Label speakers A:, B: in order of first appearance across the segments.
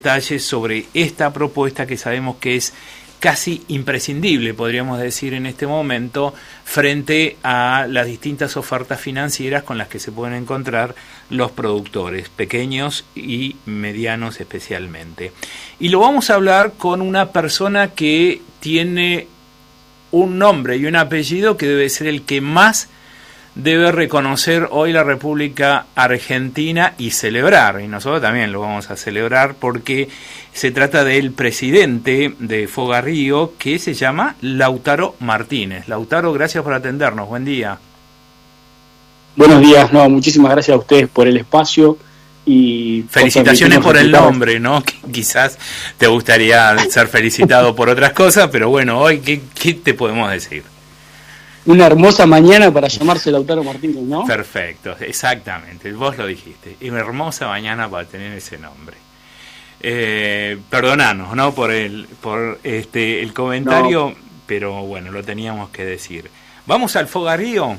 A: detalles sobre esta propuesta que sabemos que es casi imprescindible, podríamos decir, en este momento, frente a las distintas ofertas financieras con las que se pueden encontrar los productores, pequeños y medianos especialmente. Y lo vamos a hablar con una persona que tiene un nombre y un apellido que debe ser el que más debe reconocer hoy la República Argentina y celebrar, y nosotros también lo vamos a celebrar porque se trata del presidente de Fogarrío, que se llama Lautaro Martínez. Lautaro, gracias por atendernos, buen día.
B: Buenos días, muchísimas gracias a ustedes por el espacio y
A: felicitaciones por el nombre, ¿no? Quizás te gustaría ser felicitado por otras cosas, pero bueno, hoy ¿qué te podemos decir?
B: Una hermosa mañana para llamarse Lautaro Martínez, ¿no?
A: Perfecto, exactamente, vos lo dijiste. Una hermosa mañana para tener ese nombre. Perdonanos, ¿no? Por el comentario, no. Pero bueno, lo teníamos que decir. ¿Vamos al Fogarrío?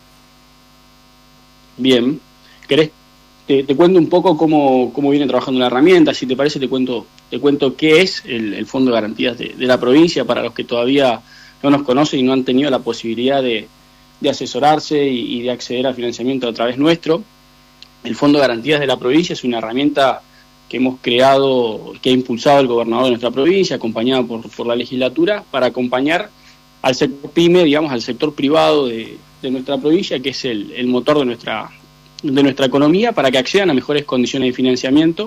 B: Bien. ¿Querés? Te cuento un poco cómo viene trabajando la herramienta. Si te parece, te cuento qué es el Fondo de Garantías de la provincia para los que todavía no nos conocen y no han tenido la posibilidad de asesorarse y de acceder al financiamiento a través nuestro. El Fondo de Garantías de la provincia es una herramienta que hemos creado, que ha impulsado el gobernador de nuestra provincia, acompañado por la legislatura, para acompañar al sector PYME, digamos, al sector privado de nuestra provincia, que es el motor de nuestra economía, para que accedan a mejores condiciones de financiamiento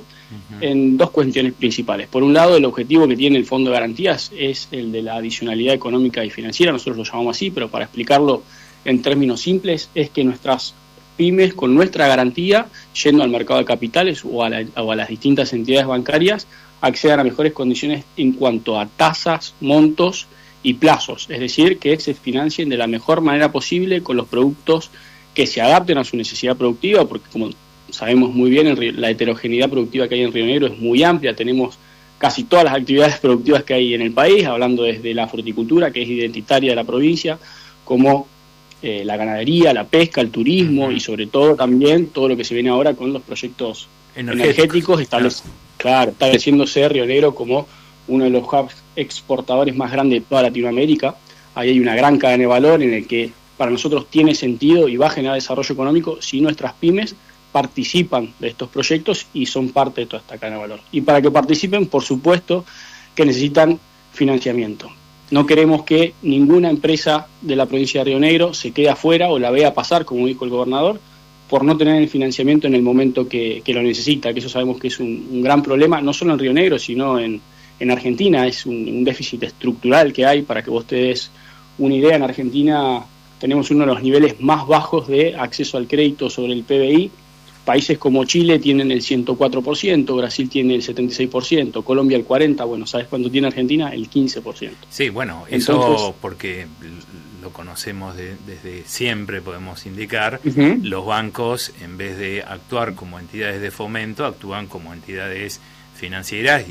B: en dos cuestiones principales. Por un lado, el objetivo que tiene el Fondo de Garantías es el de la adicionalidad económica y financiera, nosotros lo llamamos así, pero para explicarlo en términos simples, es que nuestras pymes, con nuestra garantía, yendo al mercado de capitales o a las distintas entidades bancarias, accedan a mejores condiciones en cuanto a tasas, montos y plazos, es decir, que se financien de la mejor manera posible con los productos que se adapten a su necesidad productiva, porque como sabemos muy bien, la heterogeneidad productiva que hay en Río Negro es muy amplia, tenemos casi todas las actividades productivas que hay en el país, hablando desde la fruticultura, que es identitaria de la provincia, como la ganadería, la pesca, el turismo y sobre todo también todo lo que se viene ahora con los proyectos energéticos, estableciéndose Río Negro como uno de los hubs exportadores más grandes de toda Latinoamérica. Ahí hay una gran cadena de valor en el que para nosotros tiene sentido y va a generar desarrollo económico si nuestras pymes participan de estos proyectos y son parte de toda esta cadena de valor. Y para que participen, por supuesto, que necesitan financiamiento. No queremos que ninguna empresa de la provincia de Río Negro se quede afuera o la vea pasar, como dijo el gobernador, por no tener el financiamiento en el momento que lo necesita, que eso sabemos que es un gran problema, no solo en Río Negro, sino en Argentina. Es un déficit estructural que hay. Para que vos te des una idea, en Argentina tenemos uno de los niveles más bajos de acceso al crédito sobre el PBI. Países como Chile tienen el 104%, Brasil tiene el 76%, Colombia el 40%, bueno, ¿sabes cuánto tiene Argentina? El 15%.
A: Sí, bueno, eso entonces, porque lo conocemos desde siempre, podemos indicar, los bancos, en vez de actuar como entidades de fomento, actúan como entidades financieras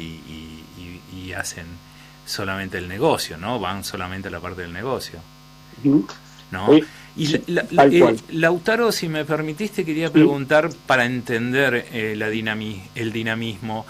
A: y hacen solamente el negocio, ¿no? Van solamente a la parte del negocio, ¿no?
B: Oye,
A: y Lautaro, si me permitiste, quería preguntar para entender el dinamismo.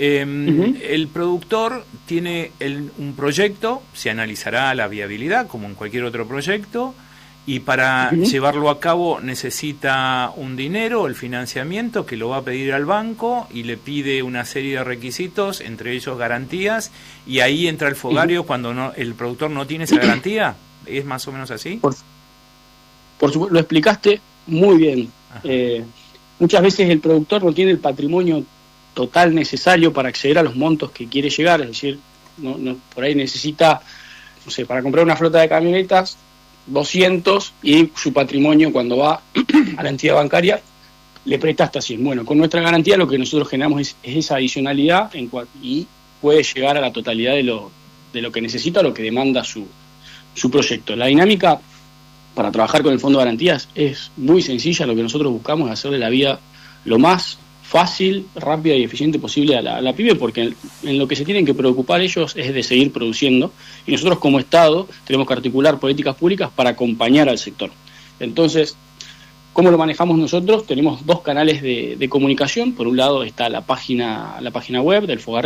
A: El productor tiene un proyecto, se analizará la viabilidad como en cualquier otro proyecto, y para llevarlo a cabo necesita un dinero, el financiamiento, que lo va a pedir al banco y le pide una serie de requisitos, entre ellos garantías, y ahí entra el fogario cuando el productor no tiene esa garantía. ¿Es más o menos así?
B: Por supuesto, lo explicaste muy bien. Muchas veces el productor no tiene el patrimonio total necesario para acceder a los montos que quiere llegar, es decir, por ahí necesita, no sé, para comprar una flota de camionetas, 200, y su patrimonio cuando va a la entidad bancaria le presta hasta 100. Bueno, con nuestra garantía lo que nosotros generamos es esa adicionalidad y puede llegar a la totalidad de lo que necesita, lo que demanda su proyecto. La dinámica para trabajar con el Fondo de Garantías es muy sencilla. Lo que nosotros buscamos es hacerle la vida lo más fácil, rápida y eficiente posible a la pyme, porque en lo que se tienen que preocupar ellos es de seguir produciendo, y nosotros como Estado tenemos que articular políticas públicas para acompañar al sector. Entonces, ¿Cómo lo manejamos nosotros? Tenemos dos canales de comunicación. Por un lado está la página web del Fogarty,